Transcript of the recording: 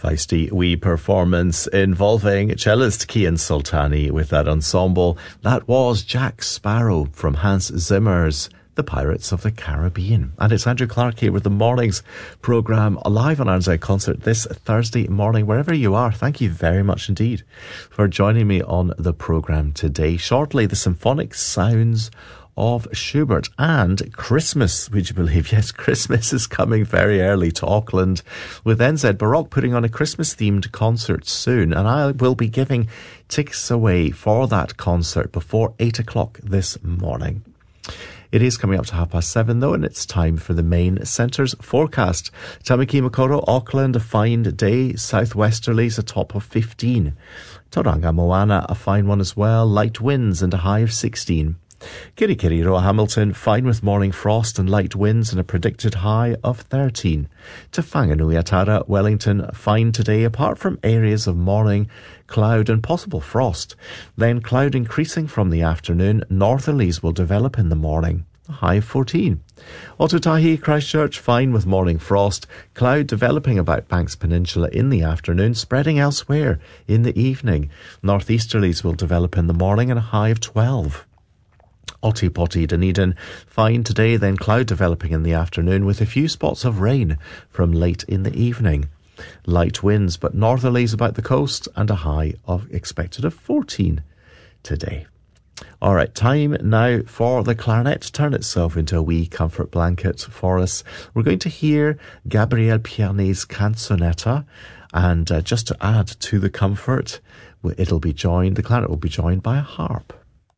feisty wee performance involving cellist Kian Sultani with that ensemble. That was Jack Sparrow from Hans Zimmer's The Pirates of the Caribbean. And it's Andrew Clark here with the morning's programme live on RNZ Concert this Thursday morning. Wherever you are, thank you very much indeed for joining me on the programme today. Shortly, the symphonic sounds of Schubert and Christmas. Would you believe? Yes, Christmas is coming very early to Auckland, with NZ Baroque putting on a Christmas-themed concert soon, and I will be giving tickets away for that concert before 8 o'clock this morning. It is coming up to 7:30 though, and it's time for the main centre's forecast. Tamaki Makaurau, Auckland, a fine day. Southwesterlies, a top of 15. Tauranga Moana, a fine one as well. Light winds and a high of 16. Kirikiriroa, Hamilton, fine with morning frost and light winds and a predicted high of 13. Te Whanganui Atara, Wellington, fine today apart from areas of morning cloud and possible frost. Then cloud increasing from the afternoon. Northerlies will develop in the morning. A high of 14. Otutahi, Christchurch, fine with morning frost. Cloud developing about Banks Peninsula in the afternoon, spreading elsewhere in the evening. Northeasterlies will develop in the morning and a high of 12. Otipoti, Dunedin, fine today, then cloud developing in the afternoon with a few spots of rain from late in the evening. Light winds, but northerlies about the coast and a high of expected of 14 today. All right, time now for the clarinet to turn itself into a wee comfort blanket for us. We're going to hear Gabriel Piane's Canzonetta, and just to add to the comfort, the clarinet will be joined by a harp.